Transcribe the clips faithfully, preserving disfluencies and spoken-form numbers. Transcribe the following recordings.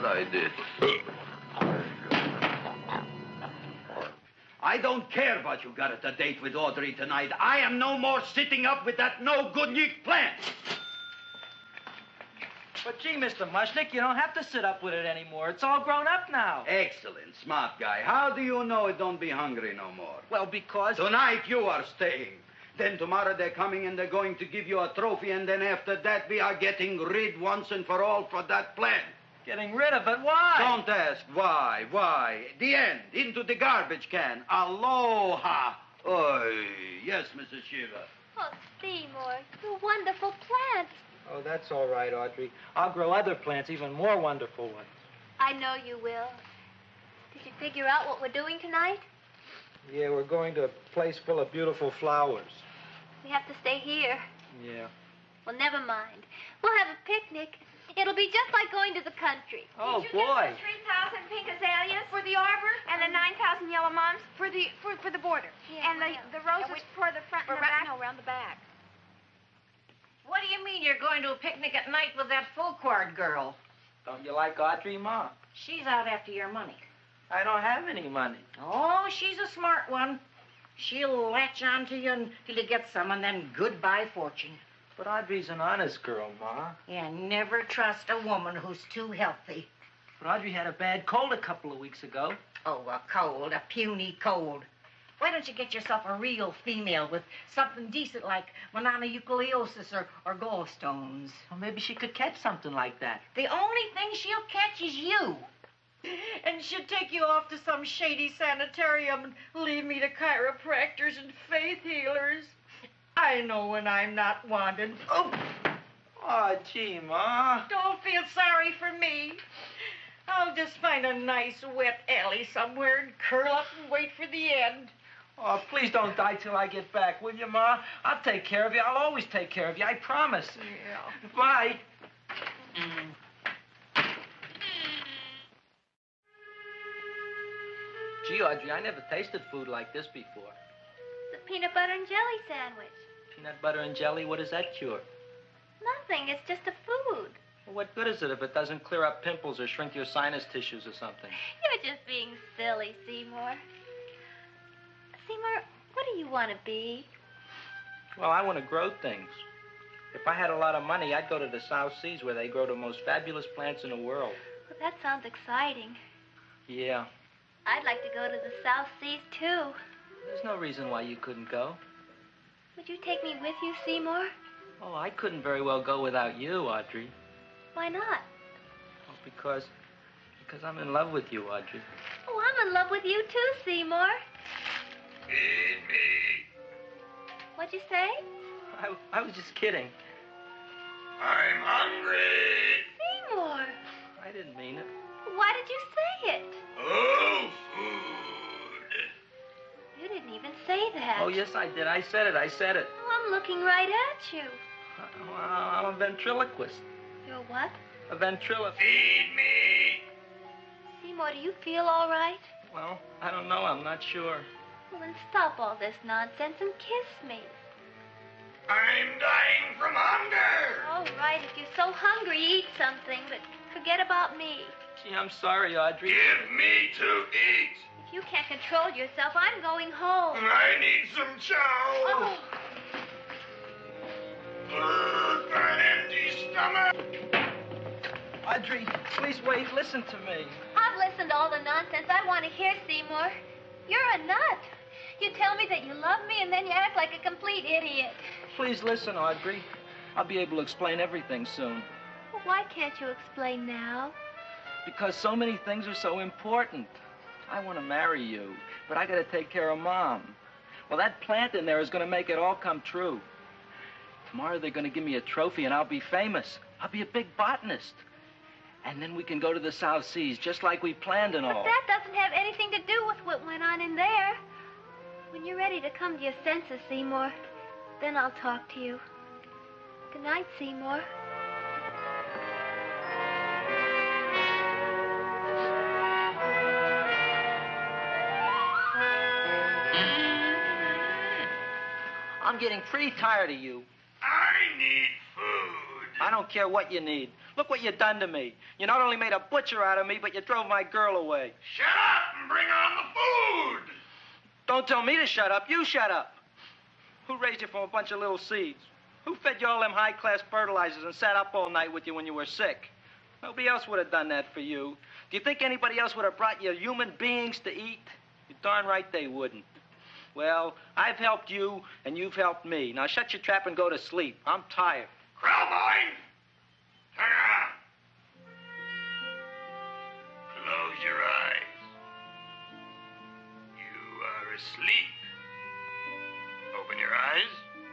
I did. I don't care what you got at the date with Audrey tonight. I am no more sitting up with that no-good Nick plant. But gee, Mister Mushnick, you don't have to sit up with it anymore. It's all grown up now. Excellent, smart guy. How do you know it don't be hungry no more? Well, because... Tonight you are staying. Then tomorrow they're coming and they're going to give you a trophy, and then after that we are getting rid once and for all for that plant. Getting rid of it? Why? Don't ask why, why. The end, into the garbage can. Aloha. Oy. Yes, Missus Shiva. Oh, Seymour, you wonderful plant. Oh, that's all right, Audrey. I'll grow other plants, even more wonderful ones. I know you will. Did you figure out what we're doing tonight? Yeah, we're going to a place full of beautiful flowers. We have to stay here. Yeah. Well, never mind. We'll have a picnic. It'll be just like going to the country. Oh, Did you boy. get the three thousand pink azaleas for the arbor and the nine thousand yellow mums for the for, for the border? Yeah, and the, well, the roses for the front and the back? No, around the back. What do you mean you're going to a picnic at night with that full-quart girl? Don't you like Audrey, Ma? She's out after your money. I don't have any money. Oh, she's a smart one. She'll latch on to you until you get some, and then goodbye fortune. But Audrey's an honest girl, Ma. Yeah, never trust a woman who's too healthy. But Audrey had a bad cold a couple of weeks ago. Oh, a cold, a puny cold. Why don't you get yourself a real female with something decent like mononucleosis or, or gallstones? Well, maybe she could catch something like that. The only thing she'll catch is you. And she'd take you off to some shady sanitarium and leave me to chiropractors and faith healers. I know when I'm not wanted. Oh, oh gee, Ma. Don't feel sorry for me. I'll just find a nice wet alley somewhere and curl up and wait for the end. Oh, please don't die till I get back, will you, Ma? I'll take care of you. I'll always take care of you. I promise. Yeah. Bye. Gee, Audrey, I never tasted food like this before. The peanut butter and jelly sandwich. Peanut butter and jelly, what does that cure? Nothing. It's just a food. Well, what good is it if it doesn't clear up pimples or shrink your sinus tissues or something? You're just being silly, Seymour. Seymour, what do you want to be? Well, I want to grow things. If I had a lot of money, I'd go to the South Seas where they grow the most fabulous plants in the world. Well, that sounds exciting. Yeah. I'd like to go to the South Seas, too. There's no reason why you couldn't go. Would you take me with you, Seymour? Oh, I couldn't very well go without you, Audrey. Why not? Oh, because... because I'm in love with you, Audrey. Oh, I'm in love with you, too, Seymour. Feed me. What'd you say? I, I was just kidding. I'm hungry. Seymour, I didn't mean it. why did you say it? Oh, food. You didn't even say that. Oh, yes, I did. I said it. I said it. Oh, I'm looking right at you. Uh, well, I'm a ventriloquist. You're what? A ventriloquist. Feed me. Seymour, do you feel all right? Well, I don't know. I'm not sure. Well, then stop all this nonsense and kiss me. I'm dying from hunger. All right, if you're so hungry, eat something, but forget about me. Gee, I'm sorry, Audrey. Give me to eat. If you can't control yourself, I'm going home. I need some chow. Oh, Ugh, an empty stomach. Audrey, please wait. Listen to me. I've listened to all the nonsense I want to hear, Seymour. You're a nut. You tell me that you love me, and then you act like a complete idiot. Please listen, Audrey. I'll be able to explain everything soon. Well, why can't you explain now? Because so many things are so important. I want to marry you, but I got to take care of Mom. Well, that plant in there is going to make it all come true. Tomorrow they're going to give me a trophy, and I'll be famous. I'll be a big botanist. And then we can go to the South Seas, just like we planned and all. But that doesn't have anything to do with what went on in there. When you're ready to come to your senses, Seymour, then I'll talk to you. Good night, Seymour. I'm getting pretty tired of you. I need food. I don't care what you need. Look what you done to me. You not only made a butcher out of me, but you drove my girl away. Shut up and bring on the food. Don't tell me to shut up. You shut up. Who raised you from a bunch of little seeds? Who fed you all them high-class fertilizers and sat up all night with you when you were sick? Nobody else would have done that for you. Do you think anybody else would have brought you human beings to eat? You're darn right they wouldn't. Well, I've helped you, and you've helped me. Now shut your trap and go to sleep. I'm tired. Krelboy, turn around. Close your eyes. You are asleep. Open your eyes.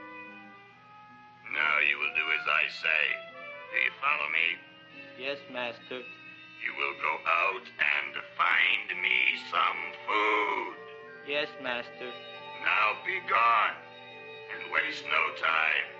Now you will do as I say. Do you follow me? Yes, master. You will go out and find me some food. Yes, master. Now be gone and waste no time.